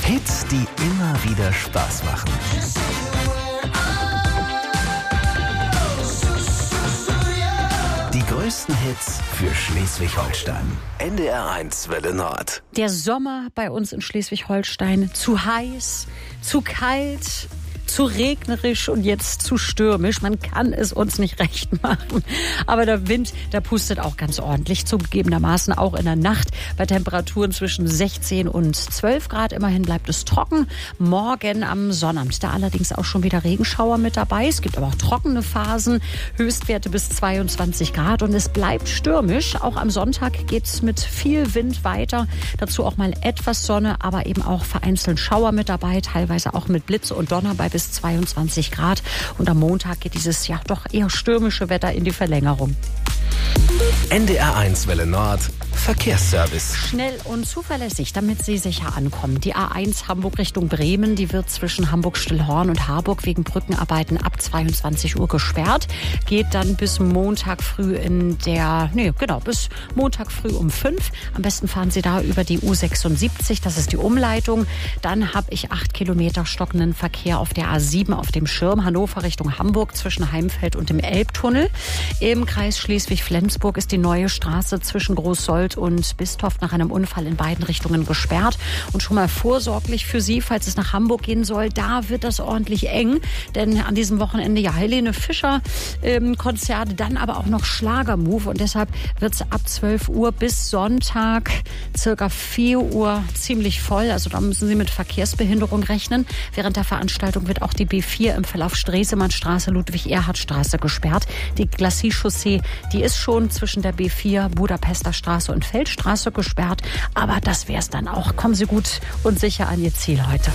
Hits, die immer wieder Spaß machen. Die größten Hits für Schleswig-Holstein. NDR1 Welle Nord. Der Sommer bei uns in Schleswig-Holstein zu heiß, zu kalt, zu regnerisch und jetzt zu stürmisch. Man kann es uns nicht recht machen. Aber der Wind, der pustet auch ganz ordentlich, zugegebenermaßen auch in der Nacht bei Temperaturen zwischen 16 und 12 Grad. Immerhin bleibt es trocken. Morgen am Sonnabend, da allerdings auch schon wieder Regenschauer mit dabei. Es gibt aber auch trockene Phasen, Höchstwerte bis 22 Grad und es bleibt stürmisch. Auch am Sonntag geht es mit viel Wind weiter. Dazu auch mal etwas Sonne, aber eben auch vereinzelt Schauer mit dabei, teilweise auch mit Blitz und Donner bei bis 22 Grad. Und am Montag geht dieses ja doch eher stürmische Wetter in die Verlängerung. NDR1 Welle Nord. Verkehrsservice. Schnell und zuverlässig, damit Sie sicher ankommen. Die A1 Hamburg Richtung Bremen, die wird zwischen Hamburg-Stillhorn und Harburg wegen Brückenarbeiten ab 22 Uhr gesperrt. Geht dann bis Montag früh bis Montag früh um 5. Am besten fahren Sie da über die U76, das ist die Umleitung. Dann habe ich 8 Kilometer stockenden Verkehr auf der A7 auf dem Schirm. Hannover Richtung Hamburg zwischen Heimfeld und dem Elbtunnel. Im Kreis Schleswig-Flensburg ist die neue Straße zwischen Großsold und Bistorf nach einem Unfall in beiden Richtungen gesperrt. Und schon mal vorsorglich für Sie, falls es nach Hamburg gehen soll, da wird das ordentlich eng. Denn an diesem Wochenende ja Helene Fischer Konzerte, dann aber auch noch Schlagermove. Und deshalb wird es ab 12 Uhr bis Sonntag circa 4 Uhr ziemlich voll. Also da müssen Sie mit Verkehrsbehinderung rechnen. Während der Veranstaltung wird auch die B4 im Verlauf Stresemannstraße, Ludwig-Erhard-Straße gesperrt. Die Glacis-Chaussee, die ist schon zwischen der B4, Budapester Straße und Feldstraße gesperrt. Aber das wäre es dann auch. Kommen Sie gut und sicher an Ihr Ziel heute.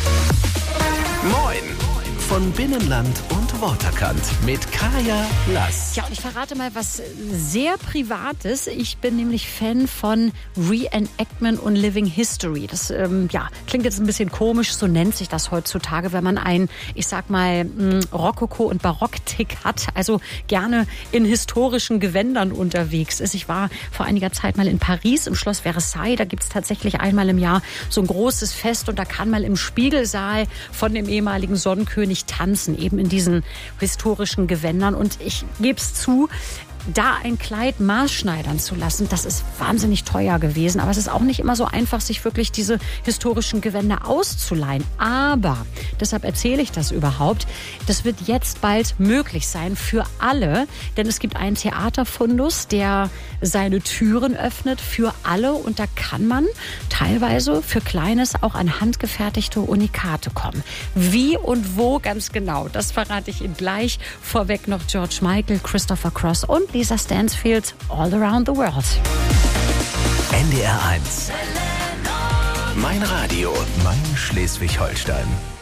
Moin! Von Binnenland und Waterkant mit Kaya Lass. Ja, und ich verrate mal was sehr Privates. Ich bin nämlich Fan von Reenactment und Living History. Das klingt jetzt ein bisschen komisch, so nennt sich das heutzutage, wenn man einen, ich sag mal, Rokoko- und Barock-Tick hat, also gerne in historischen Gewändern unterwegs ist. Ich war vor einiger Zeit mal in Paris im Schloss Versailles. Da gibt es tatsächlich einmal im Jahr so ein großes Fest und da kann man im Spiegelsaal von dem ehemaligen Sonnenkönig tanzen, eben in diesen historischen Gewändern. Und ich gebe es zu, da ein Kleid maßschneidern zu lassen, das ist wahnsinnig teuer gewesen. Aber es ist auch nicht immer so einfach, sich wirklich diese historischen Gewänder auszuleihen. Aber, deshalb erzähle ich das überhaupt, das wird jetzt bald möglich sein für alle. Denn es gibt einen Theaterfundus, der seine Türen öffnet für alle. Und da kann man teilweise für Kleines auch an handgefertigte Unikate kommen. Wie und wo ganz genau, das verrate ich Ihnen gleich. Vorweg noch George Michael, Christopher Cross und Lisa Stansfield, All Around the World. NDR1. Mein Radio, mein Schleswig-Holstein.